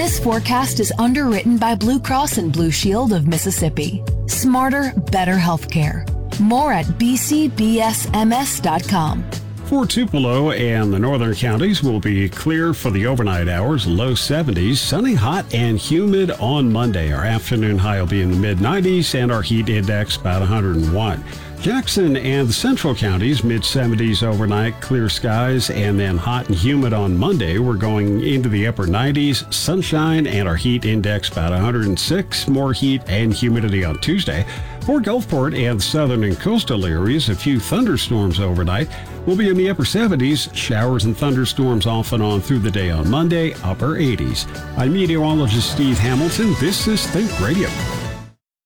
This forecast is underwritten by Blue Cross and Blue Shield of Mississippi. Smarter, better healthcare. More at bcbsms.com. For Tupelo and the northern counties will be clear for the overnight hours, low 70s, sunny, hot, and humid on Monday. Our afternoon high will be in the mid-90s and our heat index about 101. Jackson and the central counties, mid-70s overnight, clear skies, and then hot and humid on Monday. We're going into the upper 90s, sunshine, and our heat index about 106. More heat and humidity on Tuesday. For Gulfport and the southern and coastal areas, a few thunderstorms overnight. We'll be in the upper 70s, showers and thunderstorms off and on through the day on Monday, upper 80s. I'm meteorologist Steve Hamilton. This is Think Radio.